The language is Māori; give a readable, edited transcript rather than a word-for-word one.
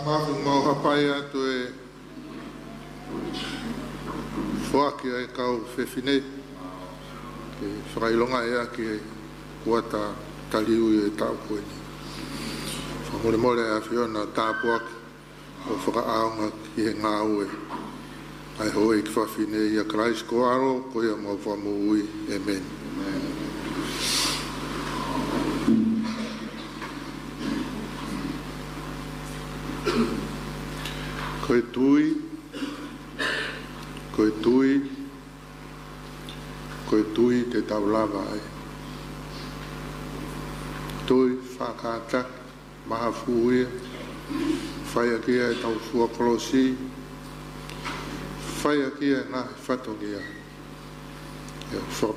hafu mau hapai atu e whaki ai kau whewhine ke whakailonga ea ki kuata taliu i e tau koeni. Whamore mole a whiona tāpuaki o whakaaonga ki he ngā ue. Ai hoi ki whawhine i a Christ ko aro ko ia mau whamu ui. Amen. Koe tui, koe tui, koe tui te taulava ai. Tui whakātak, maha fuia, whaia kia e tau fua kolosi, whaia kia e ngā whatongia.